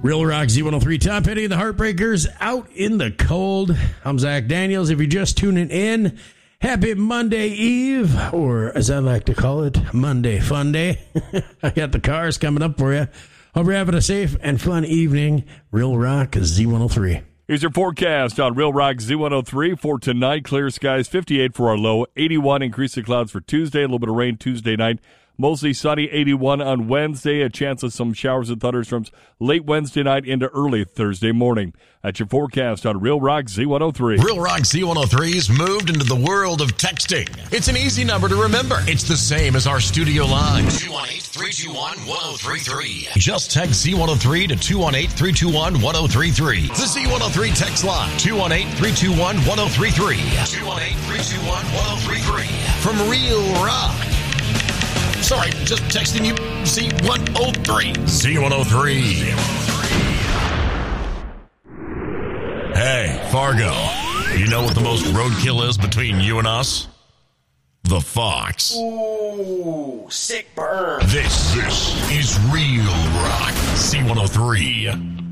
Real Rock Z103, Tom Petty and the Heartbreakers out in the cold. I'm Zach Daniels. If you're just tuning in, happy Monday Eve, or as I like to call it, Monday Fun Day. I got the cars coming up for you. Hope you're having a safe and fun evening. Real Rock Z103. Here's your forecast on Real Rock Z103 for tonight. Clear skies, 58 for our low, 81 increase of clouds for Tuesday, a little bit of rain Tuesday night. Mostly sunny, 81 on Wednesday. A chance of some showers and thunderstorms late Wednesday night into early Thursday morning. That's your forecast on Real Rock Z103. Real Rock Z103's moved into the world of texting. It's an easy number to remember. It's the same as our studio line. 218-321-1033. Just text Z103 to 218-321-1033. The Z103 text line. 218-321-1033. 218-321-1033. From Real Rock. Sorry, just texting you Z103. Z103. Hey, Fargo. You know what the most roadkill is between you and us? The Fox. Ooh, sick burn. This is Real Rock Z103.